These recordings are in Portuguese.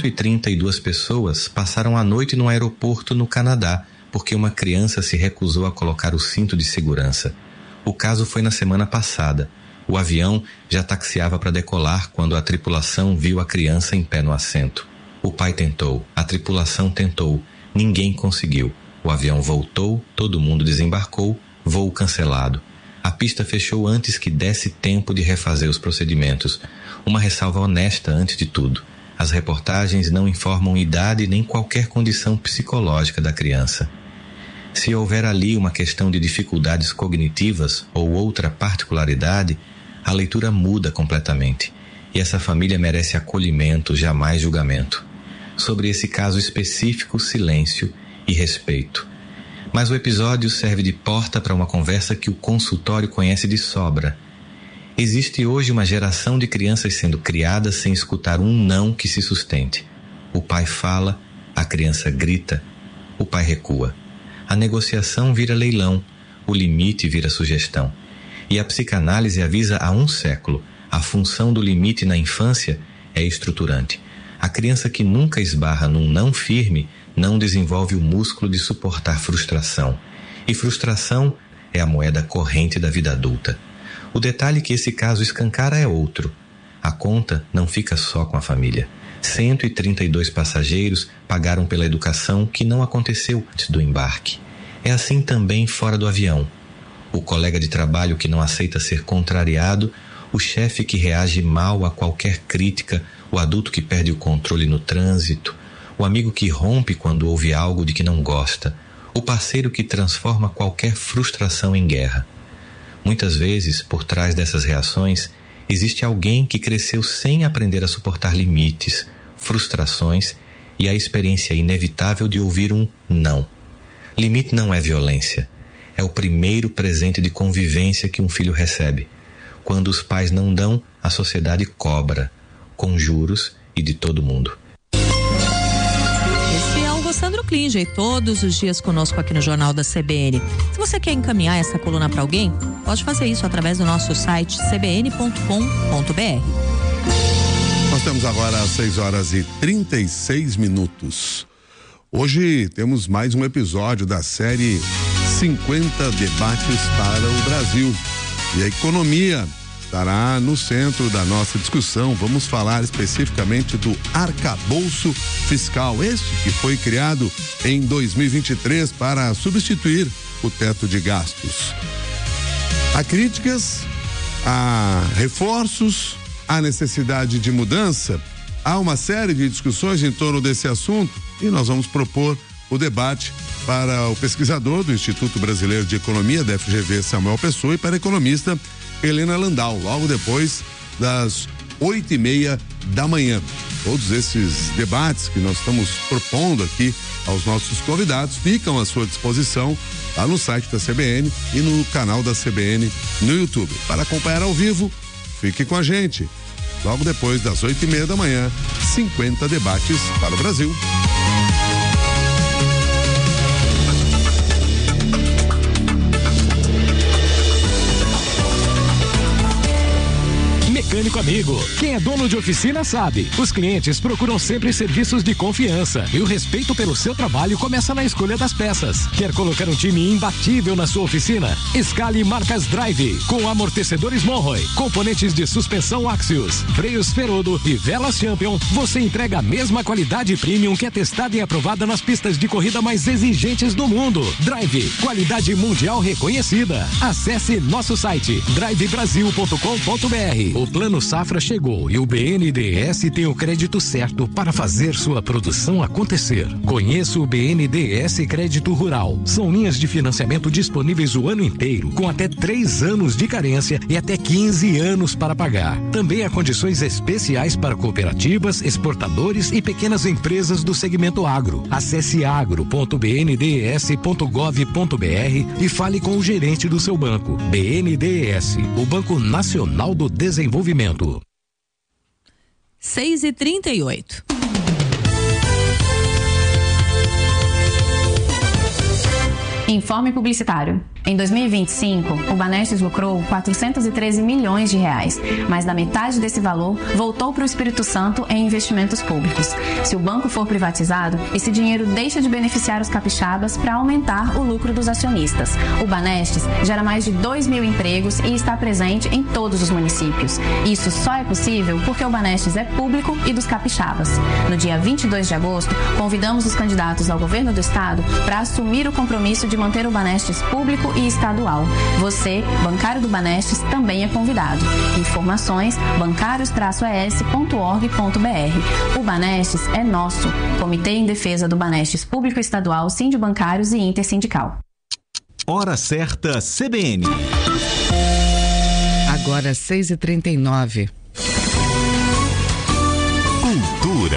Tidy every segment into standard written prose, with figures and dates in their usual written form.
132 pessoas passaram a noite no aeroporto no Canadá porque uma criança se recusou a colocar o cinto de segurança. O caso foi na semana passada. O avião já taxiava para decolar quando a tripulação viu a criança em pé no assento. O pai tentou, a tripulação tentou, ninguém conseguiu. O avião voltou, todo mundo desembarcou, voo cancelado. A pista fechou antes que desse tempo de refazer os procedimentos. Uma ressalva honesta antes de tudo. As reportagens não informam idade nem qualquer condição psicológica da criança. Se houver ali uma questão de dificuldades cognitivas ou outra particularidade, a leitura muda completamente. E essa família merece acolhimento, jamais julgamento. Sobre esse caso específico, silêncio e respeito. Mas o episódio serve de porta para uma conversa que o consultório conhece de sobra. Existe hoje uma geração de crianças sendo criadas sem escutar um não que se sustente. O pai fala, a criança grita, o pai recua. A negociação vira leilão, o limite vira sugestão. E a psicanálise avisa há um século, a função do limite na infância é estruturante. A criança que nunca esbarra num não firme não desenvolve o músculo de suportar frustração. E frustração é a moeda corrente da vida adulta. O detalhe que esse caso escancara é outro. A conta não fica só com a família. 132 passageiros pagaram pela educação que não aconteceu antes do embarque. É assim também fora do avião. O colega de trabalho que não aceita ser contrariado, o chefe que reage mal a qualquer crítica, o adulto que perde o controle no trânsito, o amigo que rompe quando ouve algo de que não gosta, o parceiro que transforma qualquer frustração em guerra. Muitas vezes, por trás dessas reações, existe alguém que cresceu sem aprender a suportar limites, frustrações e a experiência inevitável de ouvir um não. Limite não é violência. É o primeiro presente de convivência que um filho recebe. Quando os pais não dão, a sociedade cobra, com juros e de todo mundo. Esse é o Sandro Klinger, todos os dias conosco aqui no Jornal da CBN. Se você quer encaminhar essa coluna para alguém, pode fazer isso através do nosso site cbn.com.br. Nós temos agora 6h36. Hoje temos mais um episódio da série 50 debates para o Brasil. E a economia estará no centro da nossa discussão. Vamos falar especificamente do arcabouço fiscal, este que foi criado em 2023 para substituir o teto de gastos. Há críticas, há reforços, há necessidade de mudança, há uma série de discussões em torno desse assunto e nós vamos propor o debate para o pesquisador do Instituto Brasileiro de Economia, da FGV, Samuel Pessoa, e para a economista Helena Landau, logo depois das 8h30 da manhã. Todos esses debates que nós estamos propondo aqui aos nossos convidados ficam à sua disposição lá no site da CBN e no canal da CBN no YouTube. Para acompanhar ao vivo, fique com a gente. Logo depois das 8h30 da manhã, 50 debates para o Brasil. Mecânico Amigo. Quem é dono de oficina sabe. Os clientes procuram sempre serviços de confiança e o respeito pelo seu trabalho começa na escolha das peças. Quer colocar um time imbatível na sua oficina? Escale marcas Drive, com amortecedores Monroe, componentes de suspensão Axios, freios Ferodo e velas Champion. Você entrega a mesma qualidade premium que é testada e aprovada nas pistas de corrida mais exigentes do mundo. Drive, qualidade mundial reconhecida. Acesse nosso site drivebrasil.com.br. O Plano Safra chegou e o BNDES tem o crédito certo para fazer sua produção acontecer. Conheça o BNDES Crédito Rural. São linhas de financiamento disponíveis o ano inteiro, com até 3 anos de carência e até 15 anos para pagar. Também há condições especiais para cooperativas, exportadores e pequenas empresas do segmento agro. Acesse agro.bndes.gov.br e fale com o gerente do seu banco. BNDES, o Banco Nacional do Desenvolvimento. 6h38. Informe publicitário. Em 2025, o Banestes lucrou 413 milhões de reais, mas da metade desse valor voltou para o Espírito Santo em investimentos públicos. Se o banco for privatizado, esse dinheiro deixa de beneficiar os capixabas para aumentar o lucro dos acionistas. O Banestes gera mais de 2 mil empregos e está presente em todos os municípios. Isso só é possível porque o Banestes é público e dos capixabas. No dia 22 de agosto, convidamos os candidatos ao governo do estado para assumir o compromisso de manter o Banestes público e estadual. Você, bancário do Banestes, também é convidado. Informações: bancarios-es.org.br. O Banestes é nosso. Comitê em Defesa do Banestes Público Estadual, Sindibancários e Intersindical. Hora certa, CBN. Agora 6h39. Cultura.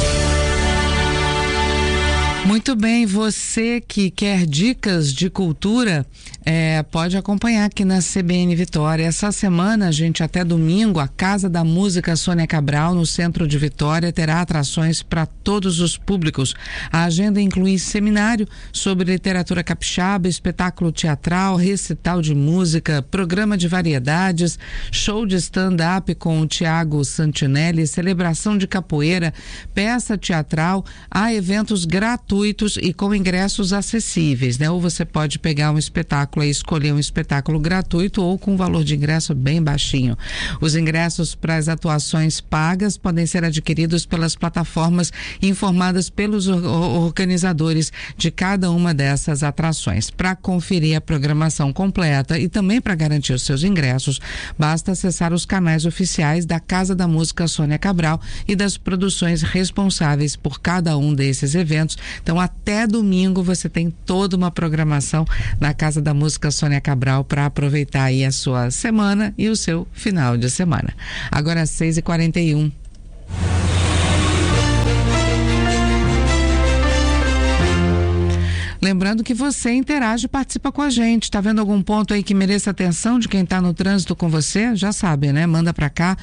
Muito bem, você que quer dicas de cultura, pode acompanhar aqui na CBN Vitória. Essa semana, gente, até domingo, a Casa da Música Sônia Cabral, no centro de Vitória, terá atrações para todos os públicos. A agenda inclui seminário sobre literatura capixaba, espetáculo teatral, recital de música, programa de variedades, show de stand-up com o Tiago Santinelli, celebração de capoeira, peça teatral, há eventos gratuitos e com ingressos acessíveis, né? Ou você pode pegar um espetáculo e escolher um espetáculo gratuito ou com valor de ingresso bem baixinho. Os ingressos para as atuações pagas podem ser adquiridos pelas plataformas informadas pelos organizadores de cada uma dessas atrações. Para conferir a programação completa e também para garantir os seus ingressos, basta acessar os canais oficiais da Casa da Música Sônia Cabral e das produções responsáveis por cada um desses eventos. Então, até domingo você tem toda uma programação na Casa da Música Sônia Cabral para aproveitar aí a sua semana e o seu final de semana. Agora 6h41. Lembrando que você interage e participa com a gente. Tá vendo algum ponto aí que mereça atenção de quem tá no trânsito com você? Já sabe, né? Manda pra cá,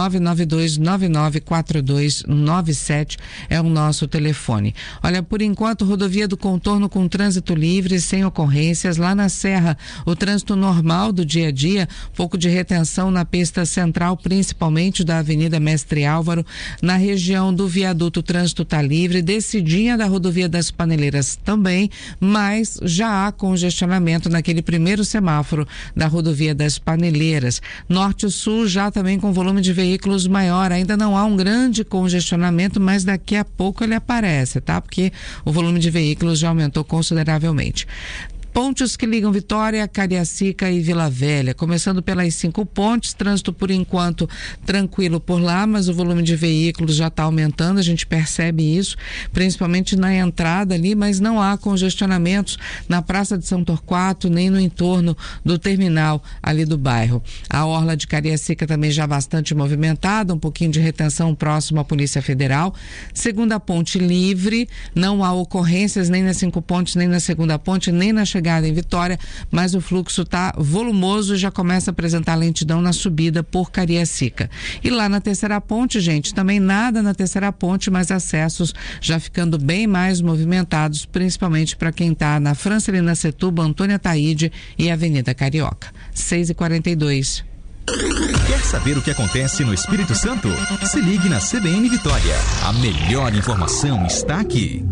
992-994297 é o nosso telefone. Olha, por enquanto, rodovia do Contorno com trânsito livre, sem ocorrências. Lá na Serra, o trânsito normal do dia a dia, pouco de retenção na pista central, principalmente da Avenida Mestre Álvaro. Na região do viaduto, o trânsito tá livre. Descidinha da rodovia das Paneleiras também, mas já há congestionamento naquele primeiro semáforo da rodovia das Paneleiras. Norte e Sul já também com volume de veículos maior, ainda não há um grande congestionamento, mas daqui a pouco ele aparece, tá? Porque o volume de veículos já aumentou consideravelmente. Pontes que ligam Vitória, Cariacica e Vila Velha. Começando pelas 5 pontes, trânsito por enquanto tranquilo por lá, mas o volume de veículos já está aumentando, a gente percebe isso, principalmente na entrada ali, mas não há congestionamentos na Praça de São Torquato, nem no entorno do terminal ali do bairro. A orla de Cariacica também já bastante movimentada, um pouquinho de retenção próximo à Polícia Federal. Segunda ponte livre, não há ocorrências nem nas 5 pontes, nem na segunda ponte, nem na chegada em Vitória, mas o fluxo está volumoso e já começa a apresentar lentidão na subida por Cariacica. E lá na terceira ponte, gente, também nada na terceira ponte, mas acessos já ficando bem mais movimentados, principalmente para quem está na Francelina Setúbal, Antônia Taíde e Avenida Carioca. 6h42. Quer saber o que acontece no Espírito Santo? Se ligue na CBN Vitória. A melhor informação está aqui.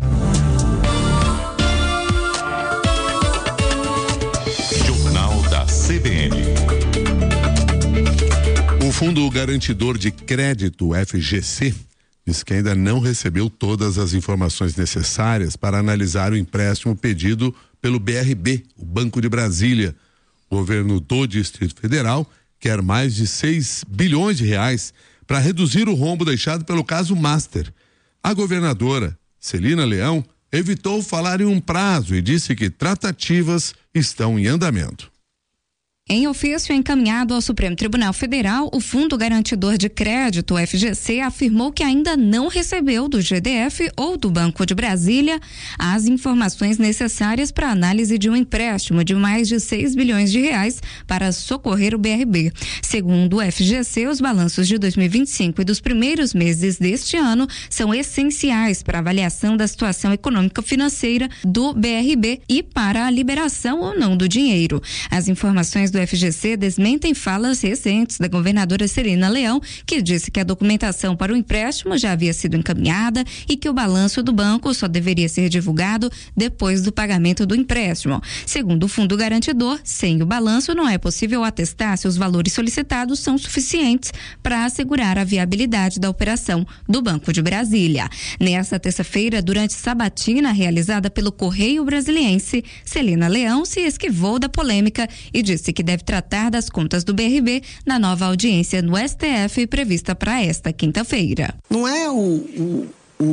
CBN. O Fundo Garantidor de Crédito, FGC, diz que ainda não recebeu todas as informações necessárias para analisar o empréstimo pedido pelo BRB, o Banco de Brasília. O governo do Distrito Federal quer mais de 6 bilhões de reais para reduzir o rombo deixado pelo caso Master. A governadora Celina Leão evitou falar em um prazo e disse que tratativas estão em andamento. Em ofício encaminhado ao Supremo Tribunal Federal, o Fundo Garantidor de Crédito, FGC, afirmou que ainda não recebeu do GDF ou do Banco de Brasília as informações necessárias para a análise de um empréstimo de mais de 6 bilhões de reais para socorrer o BRB. Segundo o FGC, os balanços de 2025 e dos primeiros meses deste ano são essenciais para a avaliação da situação econômica-financeira do BRB e para a liberação ou não do dinheiro. As informações do FGC desmentem falas recentes da governadora Celina Leão, que disse que a documentação para o empréstimo já havia sido encaminhada e que o balanço do banco só deveria ser divulgado depois do pagamento do empréstimo. Segundo o Fundo Garantidor, sem o balanço não é possível atestar se os valores solicitados são suficientes para assegurar a viabilidade da operação do Banco de Brasília. Nesta terça-feira, durante sabatina realizada pelo Correio Brasiliense, Celina Leão se esquivou da polêmica e disse que deve tratar das contas do BRB na nova audiência no STF prevista para esta quinta-feira. Não é o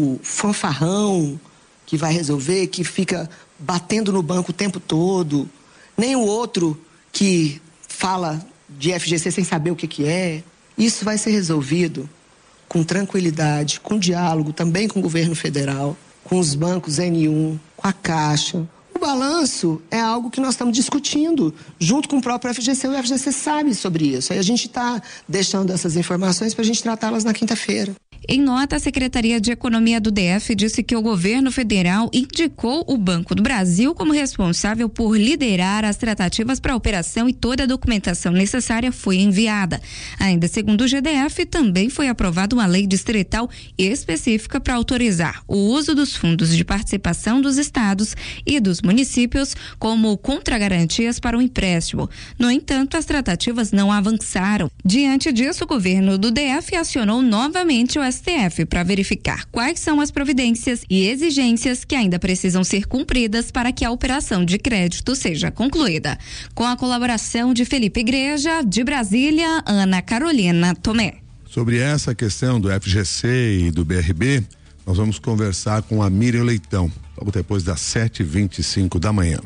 fanfarrão que vai resolver, que fica batendo no banco o tempo todo, nem o outro que fala de FGC sem saber o que é. Isso vai ser resolvido com tranquilidade, com diálogo, também com o governo federal, com os bancos N1, com a Caixa. O balanço é algo que nós estamos discutindo junto com o próprio FGC. O FGC sabe sobre isso. Aí a gente está deixando essas informações para a gente tratá-las na quinta-feira. Em nota, a Secretaria de Economia do DF disse que o governo federal indicou o Banco do Brasil como responsável por liderar as tratativas para a operação e toda a documentação necessária foi enviada. Ainda segundo o GDF, também foi aprovada uma lei distrital específica para autorizar o uso dos fundos de participação dos estados e dos municípios como contragarantias para o empréstimo. No entanto, as tratativas não avançaram. Diante disso, o governo do DF acionou novamente o STF para verificar quais são as providências e exigências que ainda precisam ser cumpridas para que a operação de crédito seja concluída. Com a colaboração de Felipe Igreja, de Brasília, Ana Carolina Tomé. Sobre essa questão do FGC e do BRB, nós vamos conversar com a Miriam Leitão, logo depois das 7h25 da manhã.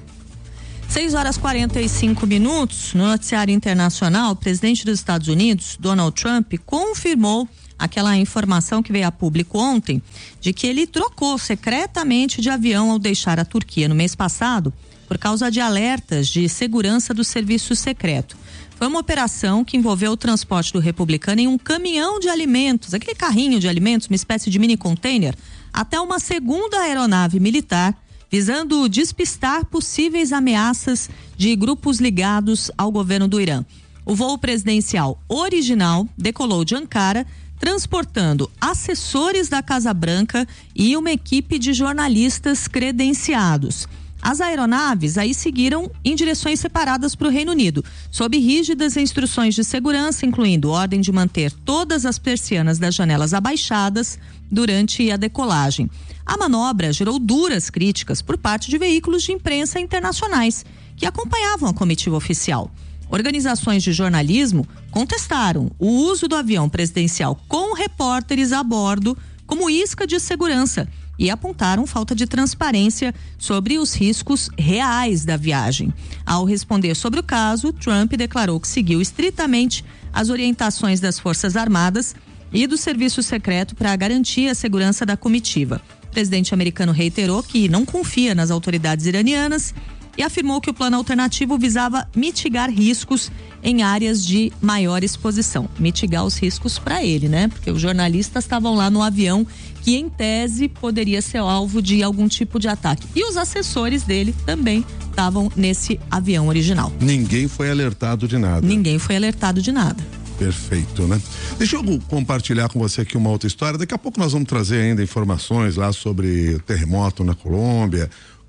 6h45. No noticiário internacional, o presidente dos Estados Unidos, Donald Trump, confirmou aquela informação que veio a público ontem de que ele trocou secretamente de avião ao deixar a Turquia no mês passado por causa de alertas de segurança do serviço secreto. Foi uma operação que envolveu o transporte do republicano em um caminhão de alimentos, aquele carrinho de alimentos, uma espécie de mini container, até uma segunda aeronave militar, visando despistar possíveis ameaças de grupos ligados ao governo do Irã. O voo presidencial original decolou de Ankara, transportando assessores da Casa Branca e uma equipe de jornalistas credenciados. As aeronaves aí seguiram em direções separadas para o Reino Unido, sob rígidas instruções de segurança, incluindo ordem de manter todas as persianas das janelas abaixadas durante a decolagem. A manobra gerou duras críticas por parte de veículos de imprensa internacionais que acompanhavam a comitiva oficial. Organizações de jornalismo contestaram o uso do avião presidencial com repórteres a bordo como isca de segurança e apontaram falta de transparência sobre os riscos reais da viagem. Ao responder sobre o caso, Trump declarou que seguiu estritamente as orientações das Forças Armadas e do Serviço Secreto para garantir a segurança da comitiva. O presidente americano reiterou que não confia nas autoridades iranianas e afirmou que o plano alternativo visava mitigar riscos em áreas de maior exposição. Mitigar os riscos para ele, né? Porque os jornalistas estavam lá no avião que, em tese, poderia ser alvo de algum tipo de ataque. E os assessores dele também estavam nesse avião original. Ninguém foi alertado de nada. Ninguém foi alertado de nada. Perfeito, né? Deixa eu compartilhar com você aqui uma outra história. Daqui a pouco nós vamos trazer ainda informações lá sobre o terremoto na Colômbia,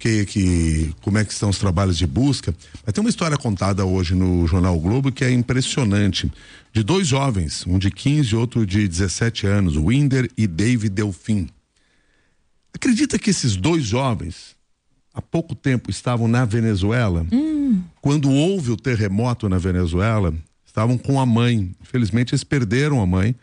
como é que estão os trabalhos de busca. Mas tem uma história contada hoje no Jornal o Globo que é impressionante, de dois jovens, um de 15 e outro de 17 anos, Winder e David Delfim. Acredita que esses dois jovens há pouco tempo estavam na Venezuela? Quando houve o terremoto na Venezuela, estavam com a mãe. Infelizmente eles perderam a mãe,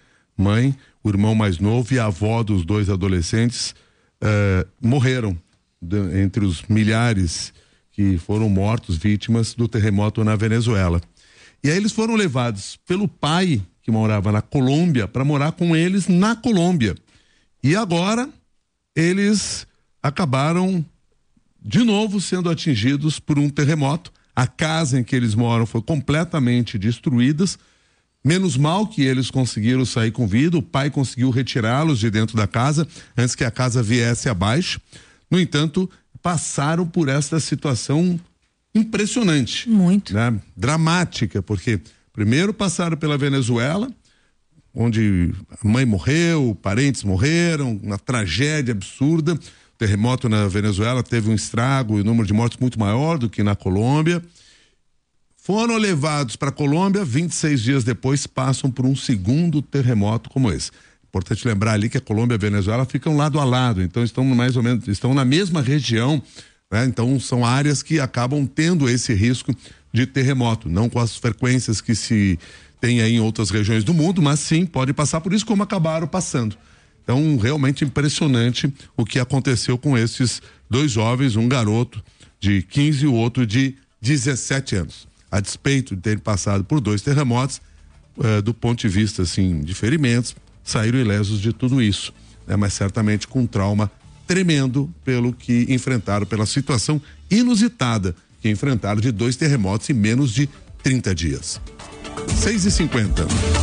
o irmão mais novo e a avó dos dois adolescentes morreram entre os milhares que foram mortos, vítimas do terremoto na Venezuela. E aí eles foram levados pelo pai, que morava na Colômbia, para morar com eles na Colômbia. E agora eles acabaram de novo sendo atingidos por um terremoto. A casa em que eles moram foi completamente destruída. Menos mal que eles conseguiram sair com vida, o pai conseguiu retirá-los de dentro da casa antes que a casa viesse abaixo. No entanto, passaram por essa situação impressionante. Muito. Né? Dramática, porque primeiro passaram pela Venezuela, onde a mãe morreu, parentes morreram, uma tragédia absurda. O terremoto na Venezuela teve um estrago e um número de mortes muito maior do que na Colômbia. Foram levados para a Colômbia, 26 dias depois passam por um segundo terremoto como esse. Importante lembrar ali que a Colômbia e a Venezuela ficam lado a lado, então estão mais ou menos, estão na mesma região, né? Então são áreas que acabam tendo esse risco de terremoto, não com as frequências que se tem aí em outras regiões do mundo, mas sim pode passar por isso, como acabaram passando. Então realmente impressionante o que aconteceu com esses dois jovens, um garoto de 15 e o outro de 17 anos. A despeito de terem passado por dois terremotos, do ponto de vista assim, de ferimentos, saíram ilesos de tudo isso, né? Mas certamente com um trauma tremendo pelo que enfrentaram, pela situação inusitada que enfrentaram de dois terremotos em menos de 30 dias. 6h50.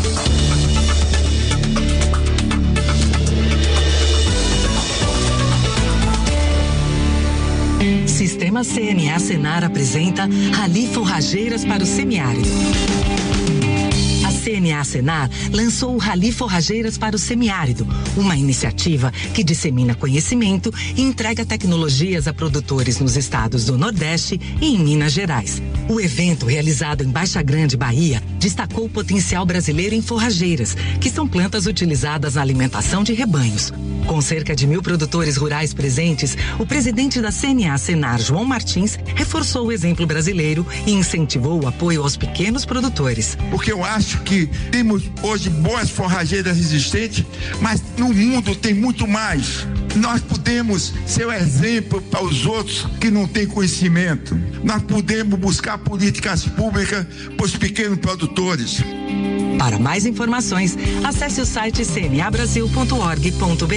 Sistema CNA Senar apresenta Rally Forrageiras para o Semiárido. A CNA Senar lançou o Rally Forrageiras para o Semiárido, uma iniciativa que dissemina conhecimento e entrega tecnologias a produtores nos estados do Nordeste e em Minas Gerais. O evento, realizado em Baixa Grande, Bahia, destacou o potencial brasileiro em forrageiras, que são plantas utilizadas na alimentação de rebanhos. Com cerca de 1.000 produtores rurais presentes, o presidente da CNA Senar, João Martins, reforçou o exemplo brasileiro e incentivou o apoio aos pequenos produtores. Porque eu acho que temos hoje boas forrageiras existentes, mas no mundo tem muito mais. Nós podemos ser o exemplo para os outros que não têm conhecimento. Nós podemos buscar políticas públicas para os pequenos produtores. Para mais informações, acesse o site cnabrasil.org.br.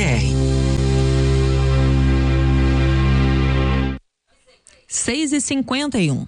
6h51.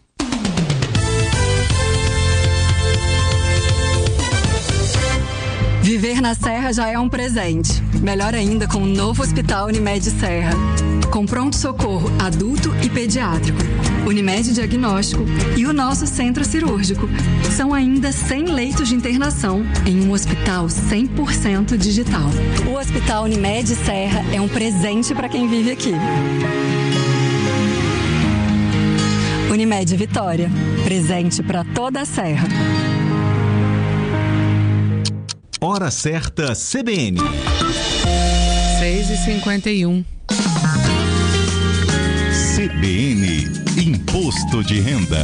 Viver na Serra já é um presente. Melhor ainda com o novo Hospital Unimed Serra. Com pronto-socorro adulto e pediátrico, Unimed Diagnóstico e o nosso centro cirúrgico. São ainda 100 leitos de internação em um hospital 100% digital. O Hospital Unimed Serra é um presente para quem vive aqui. Unimed Vitória, presente para toda a Serra. Hora certa CBN. 6h51. CBN Imposto de Renda.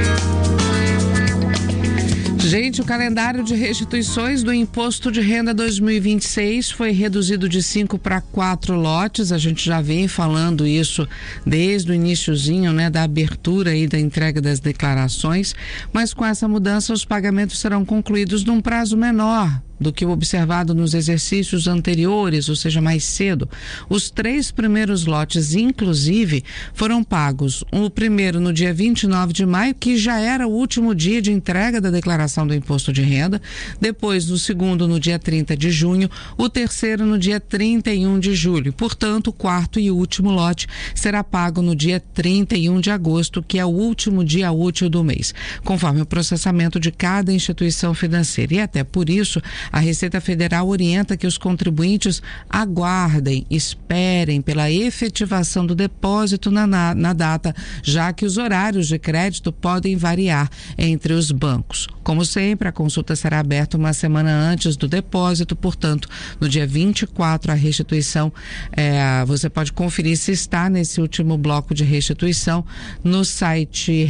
Gente, o calendário de restituições do Imposto de Renda 2026 foi reduzido de 5 para 4 lotes. A gente já vem falando isso desde o iniciozinho, né, da abertura e da entrega das declarações, mas com essa mudança os pagamentos serão concluídos num prazo menor do que o observado nos exercícios anteriores, ou seja, mais cedo. Os 3 primeiros lotes, inclusive, foram pagos. O primeiro no dia 29 de maio, que já era o último dia de entrega da declaração do imposto de renda. Depois, o segundo no dia 30 de junho. O terceiro no dia 31 de julho. Portanto, o quarto e último lote será pago no dia 31 de agosto, que é o último dia útil do mês, conforme o processamento de cada instituição financeira. E até por isso, a Receita Federal orienta que os contribuintes aguardem, esperem pela efetivação do depósito na data, já que os horários de crédito podem variar entre os bancos. Como sempre, a consulta será aberta uma semana antes do depósito, portanto, no dia 24 a restituição, você pode conferir se está nesse último bloco de restituição no site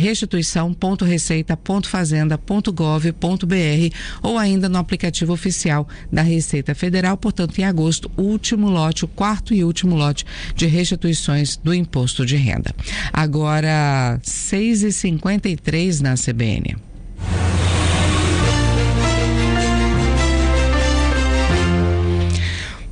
restituição.receita.fazenda.gov.br ou ainda no aplicativo oficial da Receita Federal. Portanto, em agosto, o último lote, o quarto e último lote de restituições do imposto de renda. Agora, 6h53 na CBN.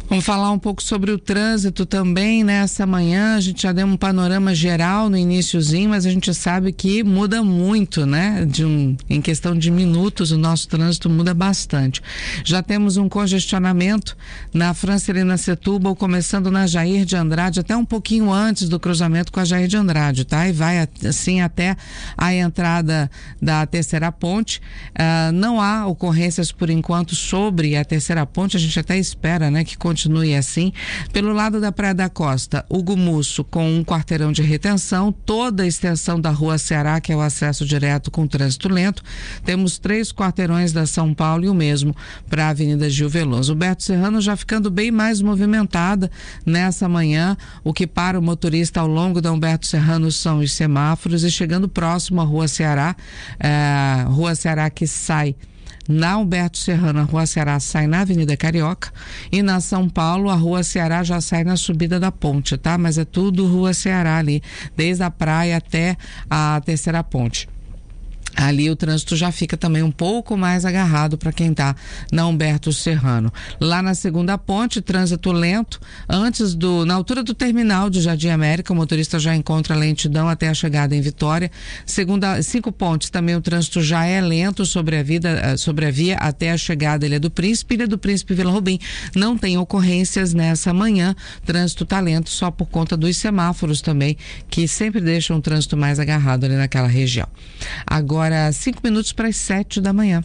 Vamos falar um pouco sobre o trânsito também nessa manhã. A gente já deu um panorama geral no iniciozinho, mas a gente sabe que muda muito, né? Em questão de minutos, o nosso trânsito muda bastante. Já temos um congestionamento na Francelina Setúbal, começando na Jair de Andrade, até um pouquinho antes do cruzamento com a Jair de Andrade, tá? E vai assim até a entrada da Terceira Ponte. Não há ocorrências por enquanto sobre a Terceira Ponte, a gente até espera, né, que continue assim. Pelo lado da Praia da Costa, Hugo Musso com um quarteirão de retenção, toda a extensão da Rua Ceará, que é o acesso direto com trânsito lento. Temos 3 quarteirões da São Paulo e o mesmo para a Avenida Gil Veloso. Humberto Serrano já ficando bem mais movimentada nessa manhã. O que para o motorista ao longo da Humberto Serrano são os semáforos, e chegando próximo à Rua Ceará, Rua Ceará que sai na Humberto Serrano, a Rua Ceará sai na Avenida Carioca, e na São Paulo a Rua Ceará já sai na subida da ponte, tá? Mas é tudo Rua Ceará ali, desde a praia até a Terceira Ponte. Ali o trânsito já fica também um pouco mais agarrado para quem está na Humberto Serrano. Lá na Segunda Ponte, trânsito lento. Na altura do terminal de Jardim América, o motorista já encontra lentidão até a chegada em Vitória. 5 Pontes também o trânsito já é lento sobre a via até a chegada Ilha do Príncipe. Ilha do Príncipe, Vila Rubim, não tem ocorrências nessa manhã. Trânsito tá lento só por conta dos semáforos também, que sempre deixam o trânsito mais agarrado ali naquela região. Agora 5 minutos para as 7 da manhã.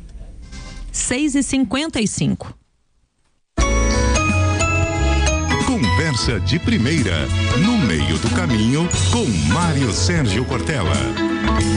6h55. Conversa de primeira, no meio do caminho, com Mário Sérgio Cortella.